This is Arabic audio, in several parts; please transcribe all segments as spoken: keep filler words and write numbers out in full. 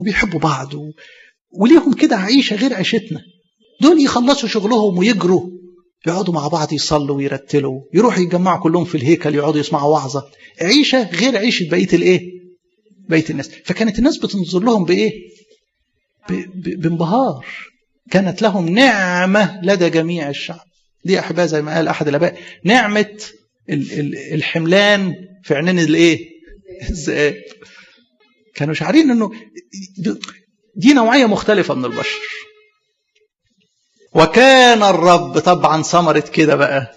وبيحبوا بعض و... وليهم كده عيشة غير عيشتنا. دول يخلصوا شغلهم ويجروا يقعدوا مع بعض يصلوا ويرتلوا، يروحوا يتجمعوا كلهم في الهيكل يقعدوا يسمعوا وعظة. عيشة غير عيشة بقية الايه؟ بقية الناس. فكانت الناس بتنظر لهم بايه؟ ب... ب... بانبهار. كانت لهم نعمة لدى جميع الشعب. دي أحباء زي ما قال أحد الآباء، نعمة ال... ال... الحملان في عينين الايه؟ الذئاب. كانوا شعارين انه دي نوعية مختلفة من البشر. وكان الرب طبعا ثمرة كده بقى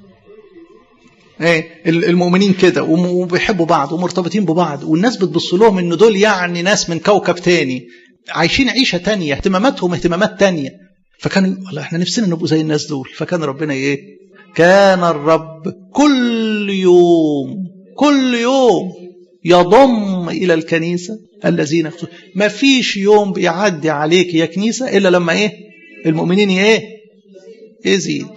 ايه؟ المؤمنين كده وبيحبوا بعض ومرتبطين ببعض، والناس بتبص لهم ان دول يعني ناس من كوكب تاني عايشين عيشة تانية، اهتماماتهم اهتمامات تانية. فكان والله احنا نفسنا نبقوا زي الناس دول. فكان ربنا ايه؟ كان الرب كل يوم كل يوم يضم إلى الكنيسة الذين اختاروا. ما فيش يوم بيعدي عليك يا كنيسة إلا لما إيه؟ المؤمنين إيه؟ يزيد.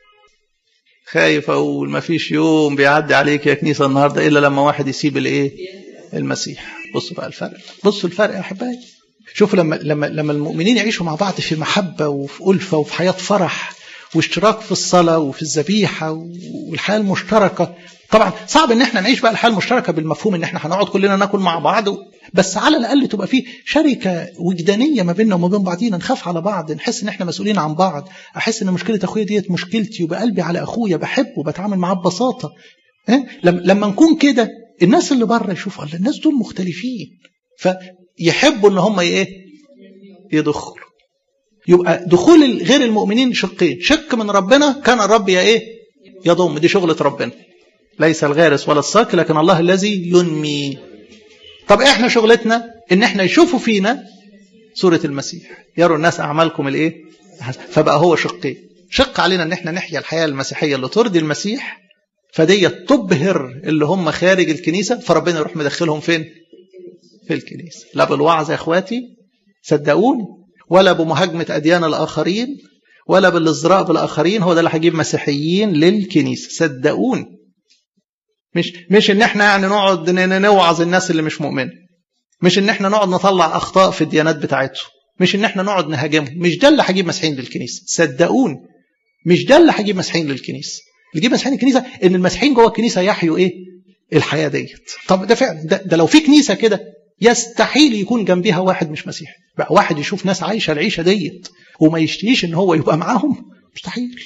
خايف أقول ما فيش يوم بيعدي عليك يا كنيسة النهاردة إلا لما واحد يسيب الإيه؟ المسيح. بصوا بقى الفرق، بصوا الفرق يا أحبائي. شوفوا لما لما لما المؤمنين يعيشوا مع بعض في محبة وفي ألفة وفي حياة فرح واشتراك في الصلاة وفي الذبيحة والحياة المشتركة. طبعا صعب ان احنا نعيش بقى الحياة المشتركة بالمفهوم ان احنا هنقعد كلنا ناكل مع بعض، بس على الاقل تبقى فيه شركة وجدانية ما بيننا وما بين بعضينا، نخاف على بعض، نحس ان احنا مسؤولين عن بعض، احس ان مشكلة اخويا ديت مشكلتي وبقلبي على اخويا، بحبه بتعامل معاه ببساطة. اه؟ لما نكون كده الناس اللي بره يشوفوا الله الناس دول مختلفين، فيحبوا ان هم ايه؟ يدخلوا. يبقى دخول غير المؤمنين شقين، شق من ربنا كان الرب يا ايه؟ يضم. دي شغلة ربنا، ليس الغارس ولا الساقي لكن الله الذي ينمي. طب احنا شغلتنا ان احنا يشوفوا فينا صورة المسيح، يروا الناس اعمالكم الايه؟ فبقى هو شقين. شق علينا ان احنا نحيا الحياة المسيحية اللي ترضي المسيح، فدي تبهر اللي هم خارج الكنيسة، فربنا يروح مدخلهم فين؟ في الكنيسة. لا بالوعظ يا اخواتي صدقوني، ولا بمهاجمة أديان الآخرين، ولا بالازراء بالآخرين. هو ده اللي هيجيب مسيحيين للكنيسة صدقوني. مش مش ان احنا يعني نقعد نوعظ الناس اللي مش مؤمنة، مش ان احنا نقعد نطلع اخطاء في الديانات بتاعتهم، مش ان احنا نقعد نهاجمهم. مش ده اللي هيجيب مسيحيين للكنيسة صدقوني. مش ده اللي هيجيب مسيحيين للكنيسة. اللي يجيب مسيحيين للكنيسة ان المسيحيين جوه الكنيسة يحيوا ايه؟ الحياة ديت. طب ده فعلا ده, ده لو في كنيسة كده يستحيل يكون جنبها واحد مش مسيحي. بقى واحد يشوف ناس عايشة العيشة ديت وما يشتهيش ان هو يبقى معاهم، مستحيل.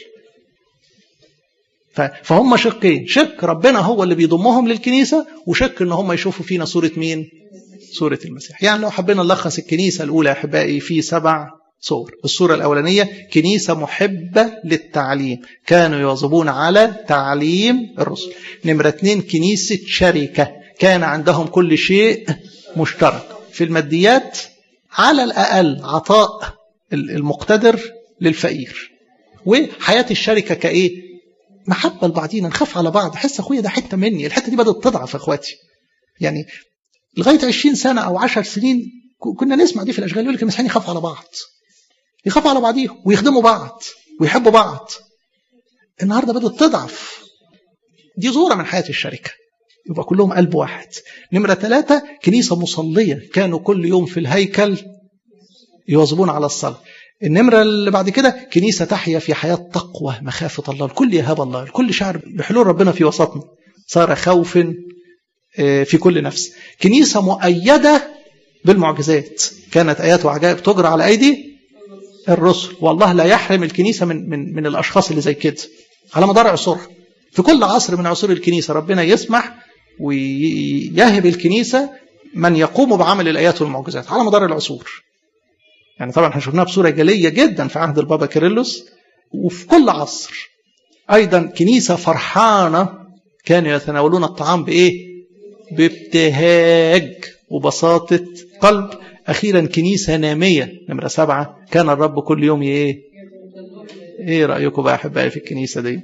فهم شقين، شق ربنا هو اللي بيضمهم للكنيسة، وشق ان هم يشوفوا فينا صورة مين؟ صورة المسيح. يعني لو حبينا نلخص الكنيسة الأولى يا أحبائي في سبع صور. الصورة الأولانية كنيسة محبة للتعليم، كانوا يواظبون على تعليم الرسل. نمرة اثنين كنيسة شركة، كان عندهم كل شيء مشترك في الماديات، على الأقل عطاء المقتدر للفقير. وحياة الشركة كإيه؟ محبة لبعضينا، نخاف على بعض، حس أخويا ده حتة مني. الحتة دي بدأت تضعف أخواتي. يعني لغاية عشرين سنة أو عشر سنين كنا نسمع دي في الأشغال، يقول لك المسيحيين يخافوا على بعض، يخافوا على بعضيهم ويخدموا بعض ويحبوا بعض. النهاردة بدأت تضعف. دي ظهورة من حياة الشركة، يبقى كلهم قلب واحد. نمرة ثلاثة كنيسة مصلية، كانوا كل يوم في الهيكل يواظبون على الصلاة. النمرة اللي بعد كده كنيسة تحيا في حياة تقوى مخافة الله، الكل يهاب الله، الكل شعر بحلول ربنا في وسطنا، صار خوف في كل نفس. كنيسة مؤيدة بالمعجزات، كانت آيات وعجائب تجرى على أيدي الرسل، والله لا يحرم الكنيسة من, من, من الأشخاص اللي زي كده على مدار عصورها. في كل عصر من عصور الكنيسة ربنا يسمح ويهب الكنيسة من يقوم بعمل الآيات والمعجزات على مدار العصور. يعني طبعا شفناها بصورة جلية جدا في عهد البابا كيرلس، وفي كل عصر. أيضا كنيسة فرحانة، كانوا يتناولون الطعام بإيه؟ بابتهاج وبساطة قلب. أخيرا كنيسة نامية، نمرة سبعة كان الرب كل يوم إيه؟ إيه رأيكم بقى أحبائي في الكنيسة دي؟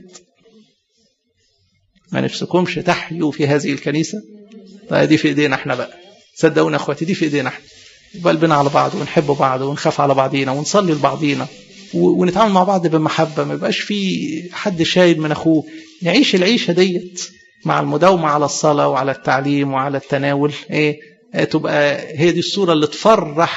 ما نفسكمش تحيوا في هذه الكنيسة؟ طيب دي في إيدينا إحنا بقى، صدقونا أخواتي، دي في إيدينا إحنا. بقلبنا على بعض ونحب بعض ونخاف على بعضينا ونصلي لبعضينا ونتعامل مع بعض بمحبة، ما يبقاش في حد شايل من أخوه. نعيش العيشة ديت مع المداومة على الصلاة وعلى التعليم وعلى التناول. إيه تبقى هي دي الصورة اللي تفرح